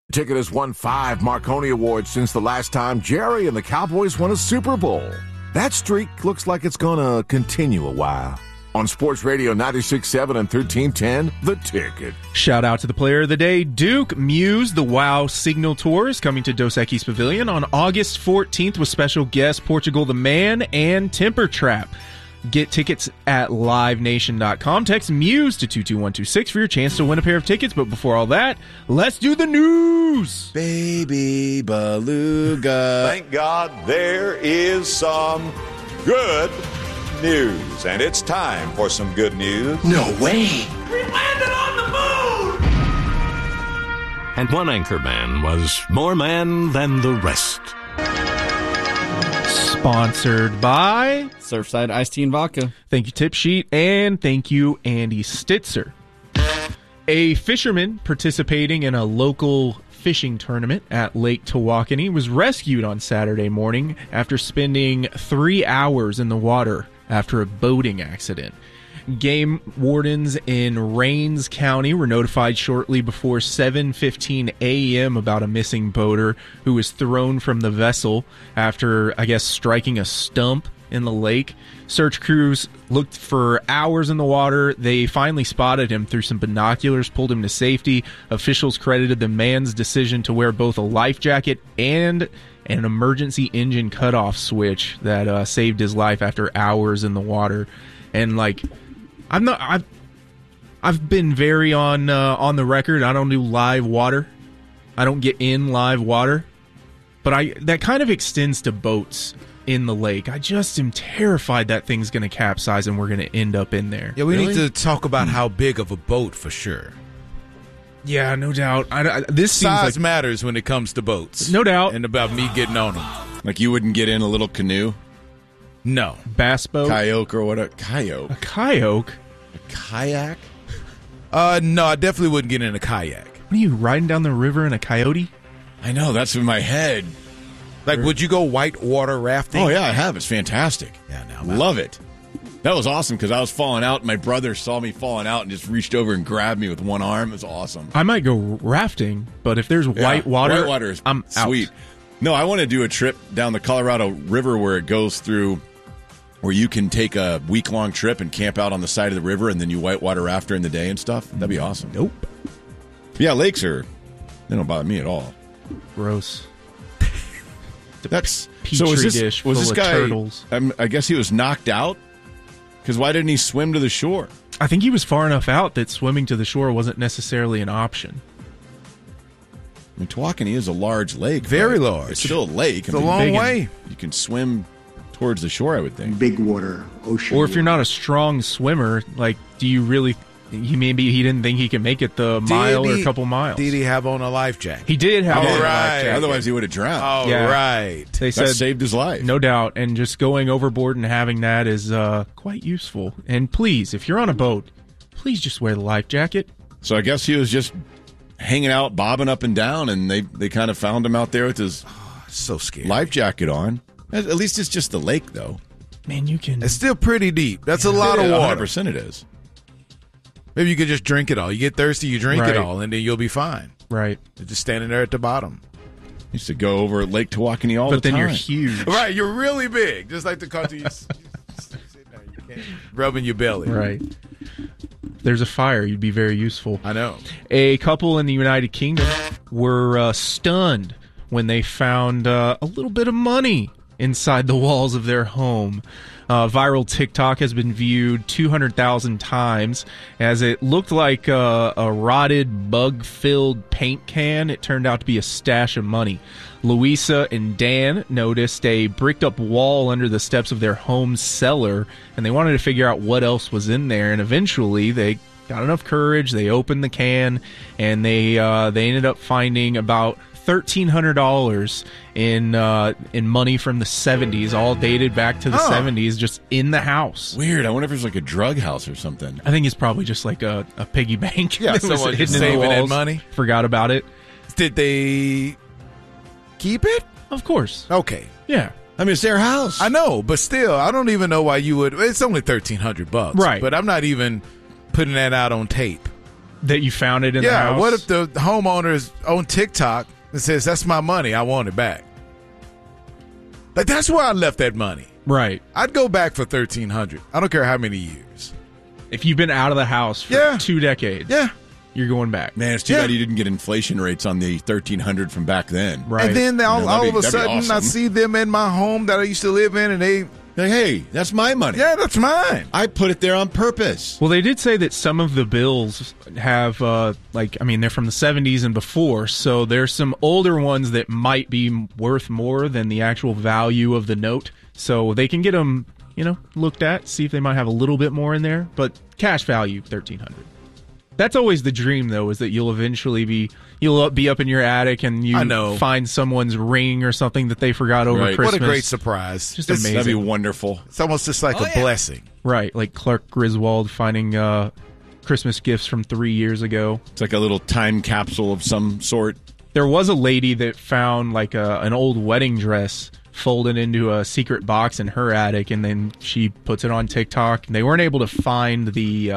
Ticket has won 5 Marconi Awards since the last time Jerry and the Cowboys won a Super Bowl. That streak looks like it's going to continue a while. On Sports Radio 96.7 and 1310, The Ticket. Shout out to the player of the day, Duke Muse. The WOW Signal Tour is coming to Dos Equis Pavilion on August 14th with special guests Portugal the Man and Temper Trap. Get tickets at livenation.com. Text Muse to 22126 for your chance to win a pair of tickets. But before all that, let's do the news. Baby Beluga. Thank God there is some good news. And it's time for some good news. No way. We landed on the moon! And one anchorman was more man than the rest. Sponsored by Surfside Iced Tea and Vodka. Thank you, Tip Sheet, and thank you, Andy Stitzer. A fisherman participating in a local fishing tournament at Lake Tawakoni was rescued on Saturday morning after spending 3 hours in the water after a boating accident. Game wardens in Rains County were notified shortly before 7:15 a.m. about a missing boater who was thrown from the vessel after, I guess, striking a stump in the lake. Search crews looked for hours in the water. They finally spotted him through some binoculars, pulled him to safety. Officials credited the man's decision to wear both a life jacket and an emergency engine cutoff switch that saved his life after hours in the water. And I've been very on the record. I don't do live water. I don't get in live water. But that kind of extends to boats in the lake. I just am terrified that thing's going to capsize and we're going to end up in there. Yeah, we need to talk about how big of a boat for sure. Yeah, no doubt. This size matters when it comes to boats. No doubt. And about me getting on them. Like you wouldn't get in a little canoe? No. Bass boat? Kayak or what? Kayak? A kayak? A kayak? No, I definitely wouldn't get in a kayak. What are you, riding down the river in a coyote? I know, that's in my head. Like, would you go whitewater rafting? Oh, yeah, I have. It's fantastic. Yeah, love it. That was awesome because I was falling out. My brother saw me falling out and just reached over and grabbed me with one arm. It was awesome. I might go rafting, but if there's white water, is I'm sweet. out. No, I want to do a trip down the Colorado River where it goes through, where you can take a week-long trip and camp out on the side of the river, and then you whitewater raft during the day and stuff. That'd be awesome. Nope. Yeah, lakes they don't bother me at all. Gross. That's Petri dish full this of guy, turtles. I guess he was knocked out? Because why didn't he swim to the shore? I think he was far enough out that swimming to the shore wasn't necessarily an option. I mean, Tawakoni is a large lake. Very large. It's still a lake. It's a long way. You can swim towards the shore, I would think. Big water, ocean. Or if you're not a strong swimmer, like, do you really... Maybe he didn't think he could make it the mile or a couple miles. Did he have on a life jacket? He did have on a life jacket. Otherwise, he would have drowned. Oh, yeah. Right. They said that saved his life. No doubt. And just going overboard and having that is quite useful. And please, if you're on a boat, please just wear the life jacket. So I guess he was just hanging out, bobbing up and down, and they kind of found him out there with his so scary life jacket on. At least it's just the lake, though. Man, you can... It's still pretty deep. That's a lot of water. 100% it is. Maybe you could just drink it all. You get thirsty, you drink it all, and then you'll be fine. Right. You're just standing there at the bottom. Used to go over at Lake Tawakoni all the time. But then you're huge. Right, you're really big. Just like the country. Rubbing your belly. Right. If there's a fire, you'd be very useful. I know. A couple in the United Kingdom were stunned when they found a little bit of money inside the walls of their home. Viral TikTok has been viewed 200,000 times as it looked like a rotted, bug-filled paint can. It turned out to be a stash of money. Louisa and Dan noticed a bricked-up wall under the steps of their home cellar, and they wanted to figure out what else was in there, and eventually they got enough courage. They opened the can, and they ended up finding about $1,300 in money from the 70s, all dated back to the 70s, just in the house. Weird. I wonder if it's like a drug house or something. I think it's probably just like a piggy bank. Yeah, someone just saving that money. Forgot about it. Did they keep it? Of course. Okay. Yeah. I mean, it's their house. I know, but still, I don't even know why you would. It's only $1,300, right? But I'm not even putting that out on tape. That you found it in the house? Yeah, what if the homeowner is on TikTok and says, that's my money, I want it back? Like, that's where I left that money. Right. I'd go back for $1,300. I don't care how many years. If you've been out of the house for 2 decades, you're going back. Man, it's too bad you didn't get inflation rates on the $1,300 from back then. Right. And then all of a sudden, awesome. I see them in my home that I used to live in, and they... Like, hey, that's my money. Yeah, that's mine. I put it there on purpose. Well, they did say that some of the bills have, they're from the 70s and before, so there's some older ones that might be worth more than the actual value of the note. So they can get them, looked at, see if they might have a little bit more in there. But cash value, $1,300. That's always the dream, though, is that you'll eventually be up in your attic and you find someone's ring or something that they forgot over Christmas. What a great surprise. Just amazing. That'd be wonderful. It's almost just like a blessing. Right, like Clark Griswold finding Christmas gifts from 3 years ago. It's like a little time capsule of some sort. There was a lady that found like an old wedding dress folded into a secret box in her attic, and then she puts it on TikTok. They weren't able to find the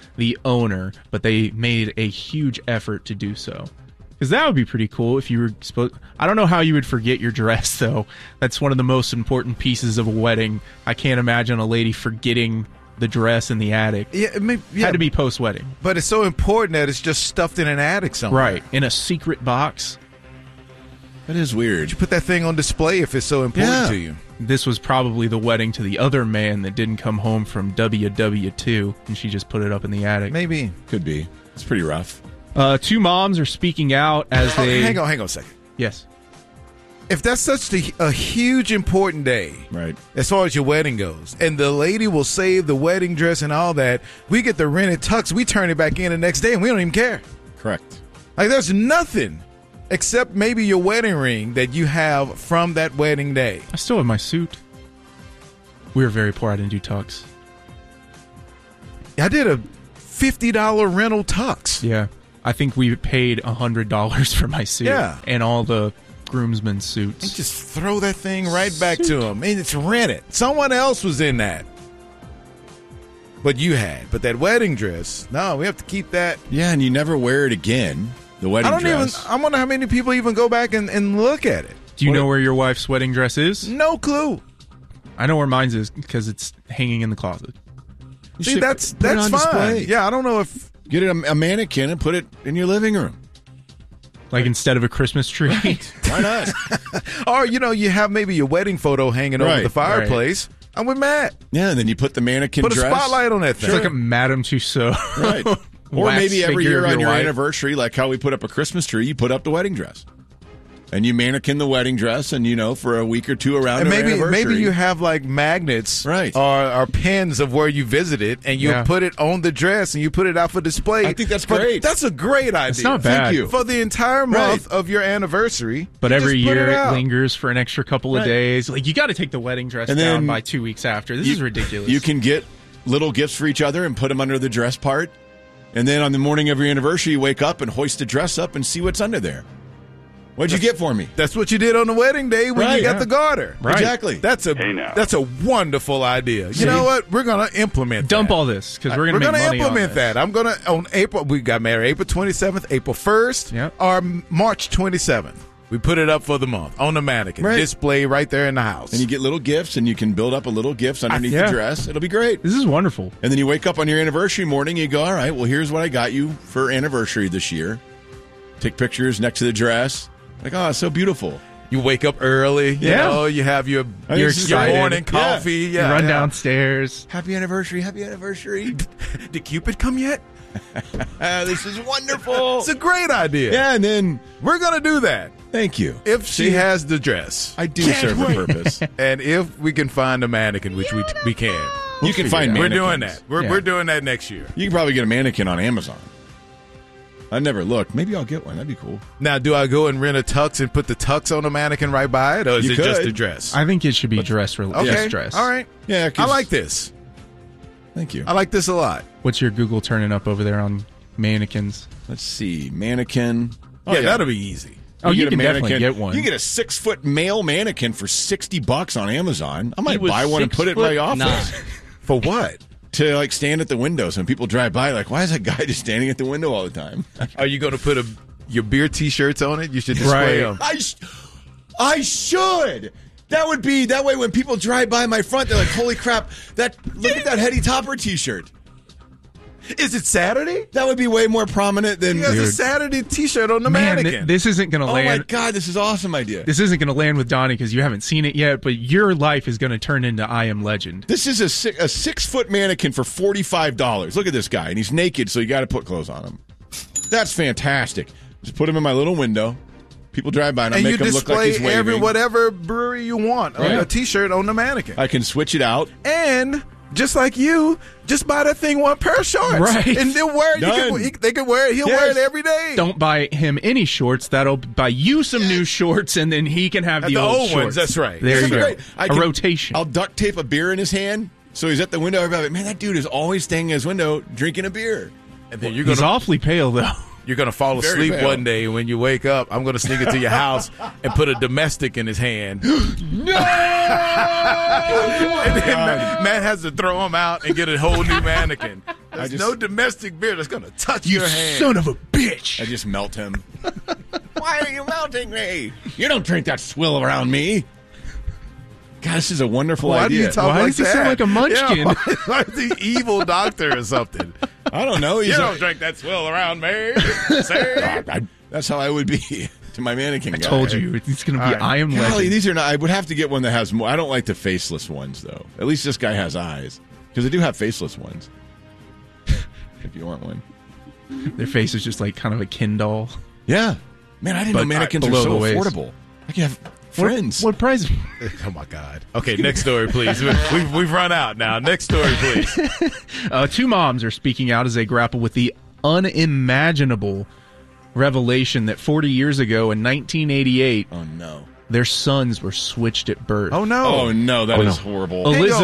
owner, but they made a huge effort to do so. Because that would be pretty cool if you were supposed... I don't know how you would forget your dress, though. That's one of the most important pieces of a wedding. I can't imagine a lady forgetting the dress in the attic. Yeah, had to be post-wedding. But it's so important that it's just stuffed in an attic somewhere. Right, in a secret box. That is weird. You put that thing on display if it's so important to you. This was probably the wedding to the other man that didn't come home from WW2, and she just put it up in the attic. Maybe. Could be. It's pretty rough. 2 moms are speaking out as they... Hang on a second. Yes. If that's such a huge, important day, right, as far as your wedding goes, and the lady will save the wedding dress and all that, we get the rented tux, we turn it back in the next day, and we don't even care. Correct. Like, there's nothing except maybe your wedding ring that you have from that wedding day. I still have my suit. We were very poor. I didn't do tux. I did a $50 rental tux. Yeah. I think we paid $100 for my suit. Yeah. And all the groomsmen's suits. And just throw that thing right back to them. And it's rented. Someone else was in that. But you had. But that wedding dress, no, we have to keep that. Yeah, and you never wear it again. The wedding dress. I wonder how many people even go back and look at it. Do you know where your wife's wedding dress is? No clue. I know where mine's is because it's hanging in the closet. See, that's fine. Display. Yeah, I don't know if... Get a mannequin and put it in your living room. Like instead of a Christmas tree? Right. Why not? Or, you have maybe your wedding photo hanging over the fireplace. Right. I'm with Matt. Yeah, and then you put the mannequin dress. Put a spotlight on that thing. It's like a Madame Tussauds. Right. Or maybe every year on your anniversary, like how we put up a Christmas tree, you put up the wedding dress. And you mannequin the wedding dress, and for a week or two around and maybe anniversary. you have like magnets, right, or pins of where you visited, and you put it on the dress and you put it out for display. I think that's great. That's a great idea. It's not bad. Thank you. For the entire month of your anniversary. But every year it lingers for an extra couple of days. Like, you got to take the wedding dress down by 2 weeks after. This is ridiculous. You can get little gifts for each other and put them under the dress part, and then on the morning of your anniversary, you wake up and hoist the dress up and see what's under there. What'd you get for me? That's what you did on the wedding day when you got the garter. Right. Exactly. That's a wonderful idea. You know what? We're going to implement Dump that. all this because we're going to make money implement that. I'm going to, on April, we got married April 27th, April 1st, or March 27th. We put it up for the month on the mannequin. Right. Display right there in the house. And you get little gifts, and you can build up a little gifts underneath the dress. It'll be great. This is wonderful. And then you wake up on your anniversary morning, you go, all right, well, here's what I got you for anniversary this year. Take pictures next to the dress. Like, oh, it's so beautiful. You wake up early. You have your morning coffee. You run downstairs. Happy anniversary. Happy anniversary. Did Cupid come yet? This is wonderful. It's a great idea. Yeah, and then we're going to do that. Thank you. If she has the dress. I do serve a purpose. And if we can find a mannequin, which we can. You can find mannequins. We're doing that. We're doing that next year. You can probably get a mannequin on Amazon. I never looked. Maybe I'll get one. That'd be cool. Now, do I go and rent a tux and put the tux on the mannequin right by it, or is it just a dress? I think it should be dress. Okay. Dress. All right. Yeah, I like this. Thank you. I like this a lot. What's your Google turning up over there on mannequins? Let's see. Mannequin. Oh, that'll be easy. You can definitely get one. You can get a 6-foot male mannequin for $60 on Amazon. I might buy one and put it in my office. For what? to like stand at the window. So when people drive by, like, why is that guy just standing at the window all the time? Are you going to put your beer T-shirts on it? You should display them. I should. That would be that way when people drive by my front, they're like, holy crap, look at that Heady Topper T-shirt. Is it Saturday? That would be way more prominent than... He has a Saturday T-shirt on the mannequin. This isn't going to land. Oh, my God, this is an awesome idea. This isn't going to land with Donnie because you haven't seen it yet, but your life is going to turn into I Am Legend. This is a 6-foot mannequin for $45. Look at this guy, and he's naked, so you got to put clothes on him. That's fantastic. Just put him in my little window. People drive by, and I make him look like he's waving. And whatever brewery you want, a T-shirt on the mannequin. I can switch it out. And... just like you, just buy that thing one pair of shorts. Right. And they'll wear it. They can wear it. He'll wear it every day. Don't buy him any shorts. That'll buy you some new shorts, and then he can have the old shorts. Ones. That's right. There you go. Right. A rotation. I'll duct tape a beer in his hand, so he's at the window. Everybody, man, that dude is always standing in his window drinking a beer. And then he's awfully pale, though. You're going to fall asleep one day, and when you wake up, I'm going to sneak into your house and put a domestic in his hand. No! And then Matt has to throw him out and get a whole new mannequin. There's no domestic beer that's going to touch your hand. You son of a bitch. I just melt him. Why are you melting me? You don't drink that swill around me. God, this is a wonderful idea. Why do you talk Why like does he sound like a munchkin? Yeah, like the evil doctor or something. I don't know. You don't drink that swill around me. That's how I would be to my mannequin guy. I told you. It's going to be I Am Legend. Golly, these are not. I would have to get one that has more. I don't like the faceless ones, though. At least this guy has eyes. Because they do have faceless ones. If you want one. Their face is just like kind of a Ken doll. Yeah. Man, I didn't know mannequins are so affordable. I can have friends. What price? Oh, my God. Okay, next story, please. We've run out now. Next story, please. Two moms are speaking out as they grapple with the unimaginable revelation that 40 years ago in 1988, their sons were switched at birth. Oh, no. Oh, no. That is horrible.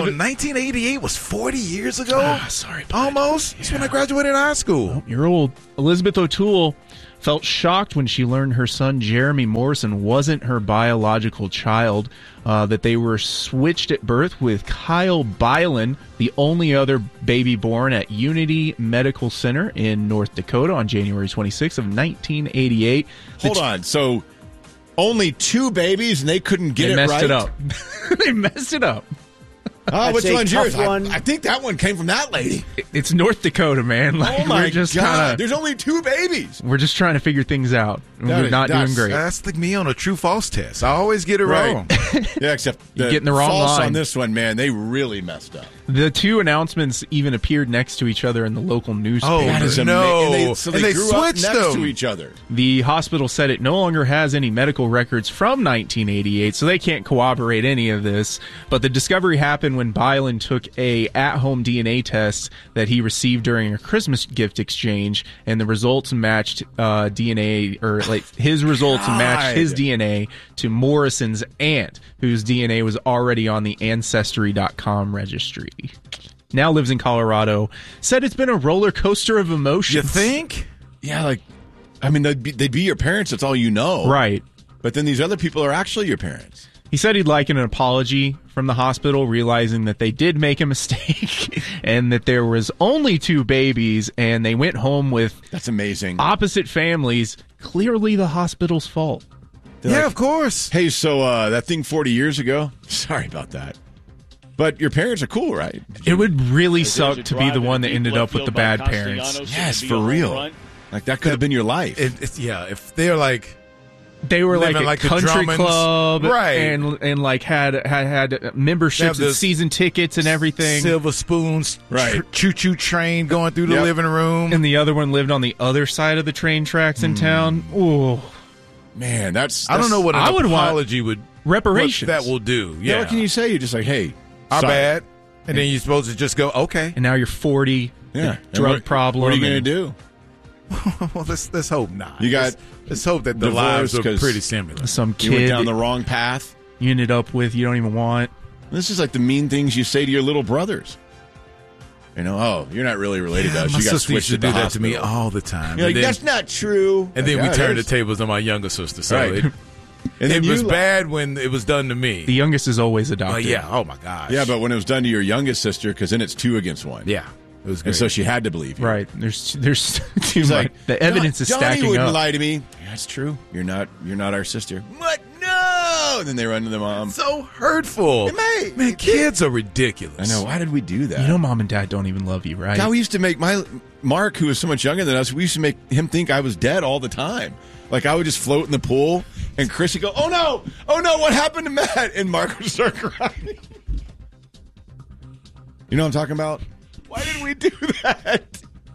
1988 was 40 years ago? Sorry. Almost. That's when I graduated high school. Oh, you're old. Elizabeth O'Toole felt shocked when she learned her son Jeremy Morrison wasn't her biological child, that they were switched at birth with Kyle Byland, the only other baby born at Unity Medical Center in North Dakota on January 26th of 1988. Hold on. So only 2 babies and they couldn't get it right? They messed it up. They messed it up. Oh, which one's yours? I think that one came from that lady. It's North Dakota, man. Like, oh, my God. There's only 2 babies. We're just trying to figure things out. We're not doing great. That's like me on a true false test. I always get it wrong. Yeah, except you're getting the wrong false line. On this one, man. They really messed up. The 2 announcements even appeared next to each other in the local newspaper. Oh, that is no. So they grew switched up next them to each other. The hospital said it no longer has any medical records from 1988, so they can't corroborate any of this. But the discovery happened when Byland took a at-home DNA test that he received during a Christmas gift exchange, and the results matched DNA, or like his results matched his DNA to Morrison's aunt, whose DNA was already on the Ancestry.com registry. Now lives in Colorado. Said it's been a roller coaster of emotions. You think? Yeah, like, I mean, they'd be your parents. That's all you know. Right. But then these other people are actually your parents. He said he'd like an apology from the hospital, realizing that they did make a mistake and that there was only 2 babies and they went home with that's amazing opposite families. Clearly the hospital's fault. Yeah, of course. Hey, so that thing 40 years ago, sorry about that. But your parents are cool, right? It would really suck to be the one that ended up with the bad parents. Yes, for real. Like, that could have been your life. If they're like... They were like a country club, right? And like had memberships and season tickets and everything. Silver spoons, right? Choo-choo train going through the living room, and the other one lived on the other side of the train tracks in town. Oh, man, that's I don't know what an apology would reparations that will do. Yeah, what can you say? You're just like, hey, our bad, and then you're supposed to just go, okay. And now you're 40. Yeah, drug problem. What are you going to do? Well, let's hope not. Let's hope that the lives are pretty similar. Some kid you went down the wrong path. You ended up with you don't even want. This is like the mean things you say to your little brothers. You know, oh, you're not really related to us. My You got sister used switched to at do the that to me hospital. all the time. You're like, that's not true. And then we turned the tables on my younger sister. So Right. And then it was bad when it was done to me. The youngest is always adopted. Yeah. Oh, my gosh. Yeah, but when it was done to your youngest sister, because then it's 2 against 1. Yeah. It was great. And so she had to believe you. Right. There's too much. Like, The evidence is Johnny stacking wouldn't up. lie to me. Yeah, that's true. You're not our sister. What? No! And then they run to the mom. So hurtful. Man, kids are ridiculous. I know. Why did we do that? You know, mom and dad don't even love you, right? God, we used to make Mark, who was so much younger than us, we used to make him think I was dead all the time. Like, I would just float in the pool, and Chris would go, oh, no, what happened to Matt? And Mark would start crying. You know what I'm talking about? Why did we do that?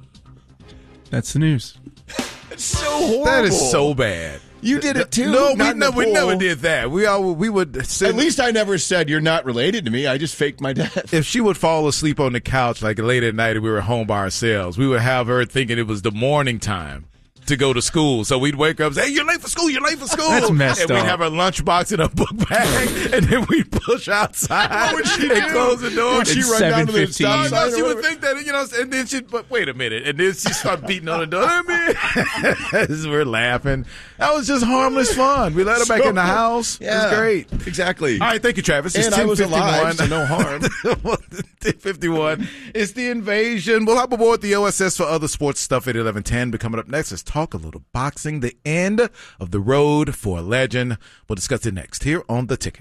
That's the news. It's so horrible. That is so bad. You did it too. No, we never did that. We would sit. At least I never said you're not related to me. I just faked my death. If she would fall asleep on the couch like late at night and we were home by ourselves, we would have her thinking it was the morning time to go to school. So we'd wake up and say, hey, you're late for school. That's messed and up. we'd have her lunchbox in a book bag, and then we'd push outside What would she and do? close the door. Would she run down to the stop sign? No, she would think that, and then but wait a minute. And then she start beating on the door. We're laughing. That was just harmless fun. We let her back in the house. Yeah, it was great. Exactly. All right, thank you, Travis. It's And I was 10:51. alive, so no harm. 10:51. It's the invasion. We'll hop aboard the OSS for other sports stuff at 11:10. But coming up next, let's talk a little boxing. The end of the road for a legend. We'll discuss it next here on The Ticket.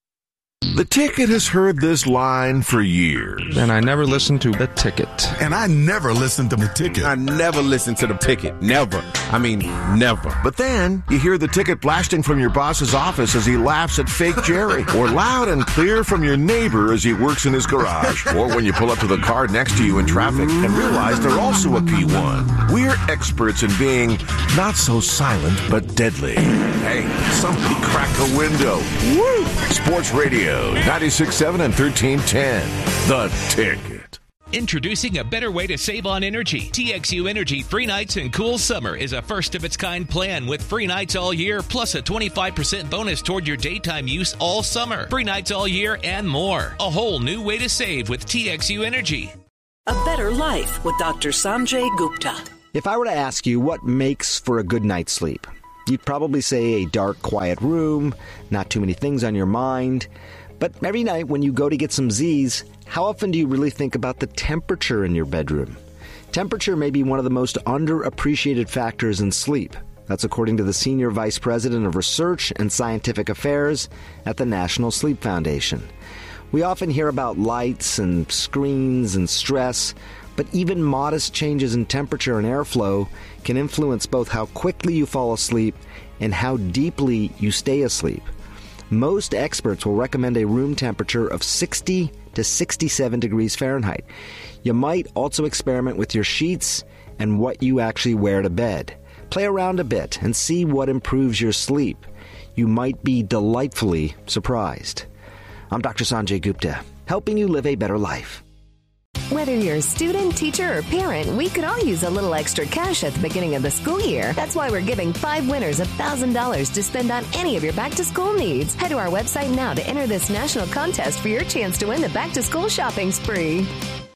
The Ticket has heard this line for years. And I never listened to The Ticket. And I never listened to The Ticket. I never listened to The Ticket. Never. I mean, never. But then you hear the ticket blasting from your boss's office as he laughs at fake Jerry, or loud and clear from your neighbor as he works in his garage, or when you pull up to the car next to you in traffic and realize they're also a P1. We're experts in being not so silent but deadly. Hey, somebody crack a window. Woo! Sports Radio 96.7 and 1310. The Ticket. Introducing a better way to save on energy. TXU Energy Free Nights and Cool Summer is a first-of-its-kind plan with free nights all year, plus a 25% bonus toward your daytime use all summer. Free nights all year and more. A whole new way to save with TXU Energy. A Better Life with Dr. Sanjay Gupta. If I were to ask you what makes for a good night's sleep, you'd probably say a dark, quiet room, not too many things on your mind. But every night when you go to get some Z's, how often do you really think about the temperature in your bedroom? Temperature may be one of the most underappreciated factors in sleep. That's according to the Senior Vice President of Research and Scientific Affairs at the National Sleep Foundation. We often hear about lights and screens and stress, but even modest changes in temperature and airflow can influence both how quickly you fall asleep and how deeply you stay asleep. Most experts will recommend a room temperature of 60 to 67 degrees Fahrenheit. You might also experiment with your sheets and what you actually wear to bed. Play around a bit and see what improves your sleep. You might be delightfully surprised. I'm Dr. Sanjay Gupta, helping you live a better life. Whether you're a student, teacher, or parent, we could all use a little extra cash at the beginning of the school year. That's why we're giving 5 winners $1,000 to spend on any of your back-to-school needs. Head to our website now to enter this national contest for your chance to win the back-to-school shopping spree.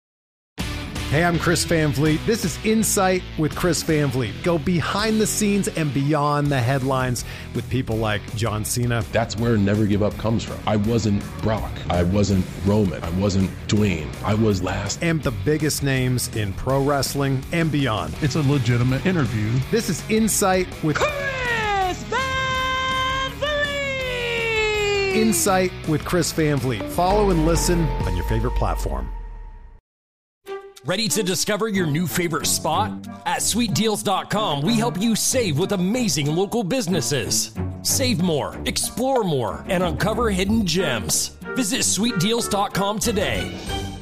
Hey, I'm Chris Van Vliet. This is Insight with Chris Van Vliet. Go behind the scenes and beyond the headlines with people like John Cena. That's where Never Give Up comes from. I wasn't Brock. I wasn't Roman. I wasn't Dwayne. I was last. And the biggest names in pro wrestling and beyond. It's a legitimate interview. This is Insight with Chris Van Vliet. Insight with Chris Van Vliet. Follow and listen on your favorite platform. Ready to discover your new favorite spot? At SweetDeals.com, we help you save with amazing local businesses. Save more, explore more, and uncover hidden gems. Visit SweetDeals.com today.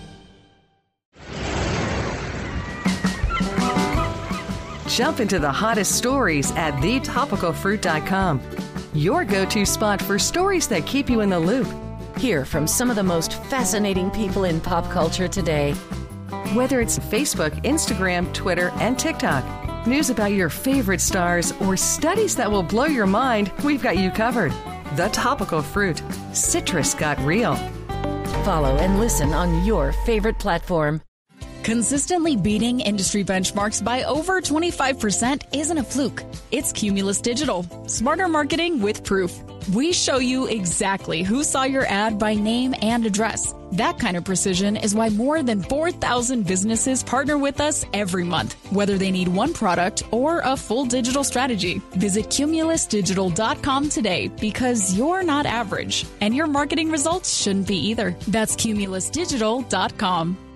Jump into the hottest stories at TheTopicalFruit.com. Your go-to spot for stories that keep you in the loop. Hear from some of the most fascinating people in pop culture today. Whether it's Facebook, Instagram, Twitter, and TikTok, news about your favorite stars, or studies that will blow your mind, we've got you covered. The Topical Fruit. Citrus got real. Follow and listen on your favorite platform. Consistently beating industry benchmarks by over 25% isn't a fluke. It's Cumulus Digital. Smarter marketing with proof. We show you exactly who saw your ad by name and address. That kind of precision is why more than 4,000 businesses partner with us every month, whether they need one product or a full digital strategy. Visit cumulusdigital.com today because you're not average, and your marketing results shouldn't be either. That's cumulusdigital.com.